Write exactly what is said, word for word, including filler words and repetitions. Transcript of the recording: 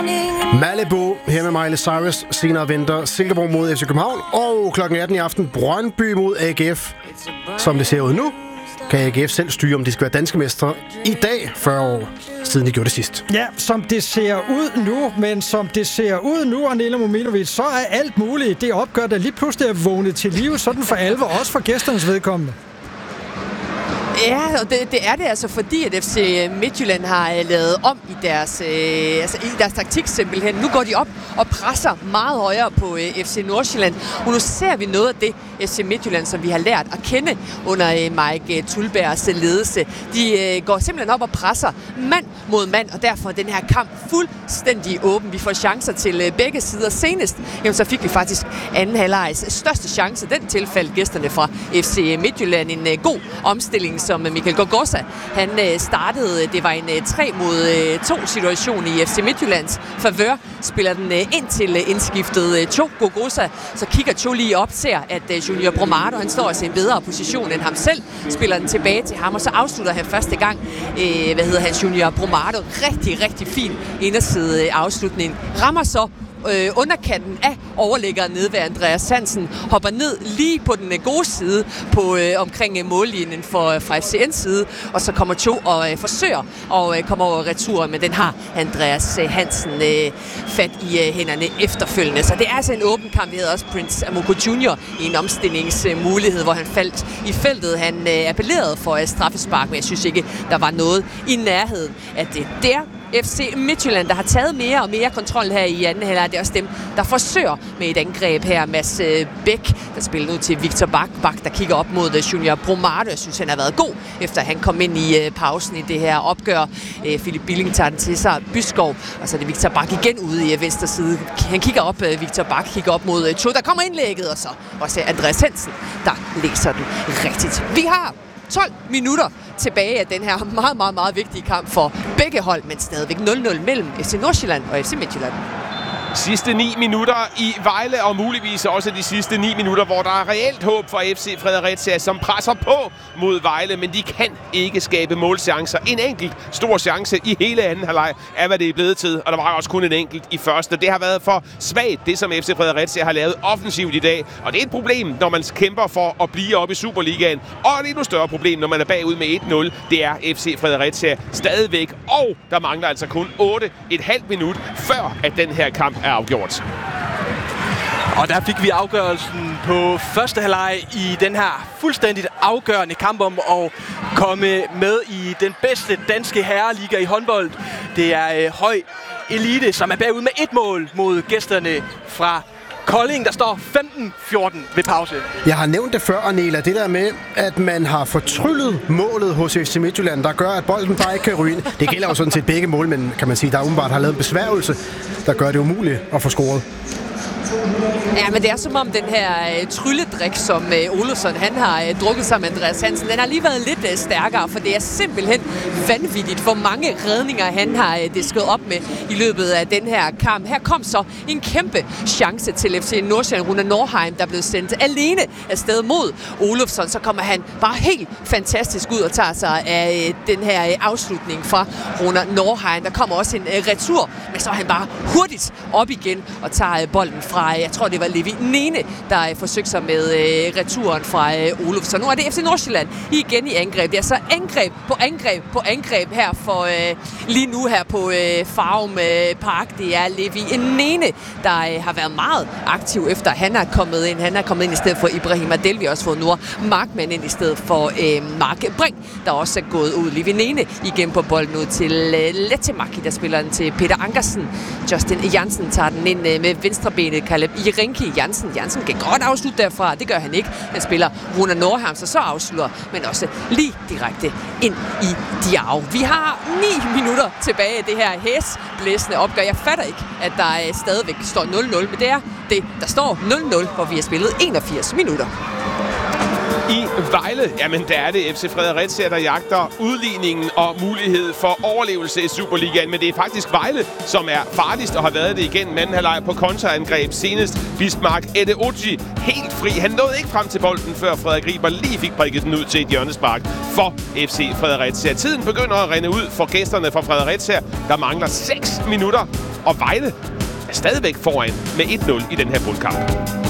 Malibu her med Miley Cyrus. Senere venter Silkeborg mod F C København. Og klokken atten i aften Brøndby mod A G F. Som det ser ud nu, kan A G F selv styre, om de skal være danske mestre i dag, fyrre år siden de gjorde det sidst. Ja, som det ser ud nu, men som det ser ud nu, Anela Mominovic, så er alt muligt. Det opgør, der lige pludselig er vågnet til live, sådan for alvor, også for gæsternes vedkommende. Ja, og det, det er det altså, fordi at F C Midtjylland har lavet om i deres, øh, altså i deres taktik simpelthen. Nu går de op og presser meget højere på øh, F C Nordsjælland. Og nu ser vi noget af det F C Midtjylland, som vi har lært at kende under øh, Mike Tulbergs ledelse. De øh, går simpelthen op og presser mand mod mand, og derfor er den her kamp fuldstændig åben. Vi får chancer til øh, begge sider. Senest, jamen, så fik vi faktisk anden halvlejs største chance. Den tilfælde gæsterne fra F C Midtjylland. En øh, god omstilling, som Michael Gorgosa, han øh, startede. Det var en øh, tre mod to situation i F C Midtjyllands favør. Spiller den øh, ind til øh, indskiftet øh, Cho Gorgosa. Så kigger Cho lige op, ser at øh, Junior Bromado, han står altså i en bedre position end ham selv. Spiller den tilbage til ham, og så afslutter han første gang, øh, hvad hedder han, Junior Bromado. Rigtig, rigtig fin inderside øh, afslutning. Rammer så Øh, underkanten af overlæggeren nede ved Andreas Hansen, hopper ned lige på den øh, gode side på øh, omkring øh, mållinjen for, fra F C N's side, og så kommer Cho og øh, forsøger at øh, komme over returen, men den har Andreas øh, Hansen øh, fat i øh, hænderne efterfølgende. Så det er altså en åben kamp. Vi havde også Prince Amuku junior i en omstillingsmulighed, øh, hvor han faldt i feltet. Han øh, appellerede for øh, straffespark, men jeg synes ikke, der var noget i nærheden af det der. F C Midtjylland, der har taget mere og mere kontrol her i anden halvleg. Det er også dem, der forsøger med et angreb her. Mads Bæk, der spiller nu til Victor Bak. Bak, der kigger op mod Junior Bromado. Jeg synes, han har været god, efter han kom ind i pausen i det her opgør. Philip Billing tager den til sig. Byskov, og så er det Victor Bak igen ude i venstre side. Han kigger op, Victor Bak kigger op mod Cho. Der kommer indlægget, og så også Andreas Hansen, der læser den rigtigt. Vi har tolv minutter tilbage af den her meget, meget, meget vigtige kamp for begge hold, men stadigvæk nul nul mellem F C Nordsjælland og F C Midtjylland. Sidste ni minutter i Vejle, og muligvis også de sidste ni minutter, hvor der er reelt håb for F C Fredericia, som presser på mod Vejle, men de kan ikke skabe målchancer. En enkelt stor chance i hele anden halvleg er, hvad det er blevet til, og der var også kun en enkelt i første. Det har været for svagt, det som F C Fredericia har lavet offensivt i dag, og det er et problem, når man kæmper for at blive oppe i Superligaen, og et endnu større problem, når man er bagud med et nul. Det er F C Fredericia stadigvæk, og der mangler altså kun otte komma fem minut, før at den her kamp er afgjort. Og der fik vi afgørelsen på første halvleg i den her fuldstændigt afgørende kamp om at komme med i den bedste danske herreliga i håndbold. Det er øh, høj elite, som er bagud med et mål mod gæsterne fra Kolding, der står femten fjorten ved pause. Jeg har nævnt det før, Anela, det der med, at man har fortryllet målet hos F C Midtjylland, der gør, at bolden bare ikke kan ryge ind. Det gælder jo sådan set begge mål, men kan man sige, der umiddelbart har lavet en besværgelse, der gør det umuligt at få scoret. Ja, men det er som om den her uh, trylledrik, som uh, Olofsson han har uh, drukket sammen med Andreas Hansen, den har lige været lidt uh, stærkere, for det er simpelthen vanvittigt, hvor mange redninger han har uh, disket op med i løbet af den her kamp. Her kom så en kæmpe chance til F C Nordsjælland. Rune Norheim, der blev sendt alene afsted mod Olofsson. Så kommer han bare helt fantastisk ud og tager sig af uh, den her uh, afslutning fra Rune Norheim. Der kommer også en uh, retur, men så er han bare hurtigt op igen og tager uh, bolden fra, jeg tror det var Levi Nene, der uh, forsøgte sig med uh, returen fra uh, Olofsson. Nu er det F C Nordsjælland igen i angreb. Det er så angreb på angreb på angreb her for uh, lige nu her på uh, Farum uh, Park. Det er Levi Nene, der uh, har været meget aktiv efter han er kommet ind. Han er kommet ind i stedet for Ibrahim Adel. Vi har også fået Nord Markmann ind i stedet for uh, Mark Brink, der også er gået ud. Levi Nene igen på bolden ud til uh, Lettemaki, der spiller den til Peter Ankersen. Justin Jansen tager den ind uh, med venstrebenet. Caleb Irenki Jansen. Jansen kan godt afslutte derfra. Det gør han ikke. Han spiller Rune Norheim, så så afslutter, men også lige direkte ind i Diao. Vi har ni minutter tilbage af det her hæsblæsende opgør. Jeg fatter ikke, at der stadigvæk står nul nul, men det er det, der står nul nul, hvor vi har spillet enogfirs minutter. I Vejle, jamen der er det F C Fredericia, der jagter udligningen og mulighed for overlevelse i Superligaen. Men det er faktisk Vejle, som er farligst og har været det igen. Anden halvleg på kontraangreb. Senest Bismarck Edeoji helt fri. Han nåede ikke frem til bolden, før Frederik Riber lige fik prikket den ud til et hjørnespark for F C Fredericia. Tiden begynder at rende ud for gæsterne fra Fredericia. Der mangler seks minutter Og Vejle er stadigvæk foran med et nul i den her bundkamp.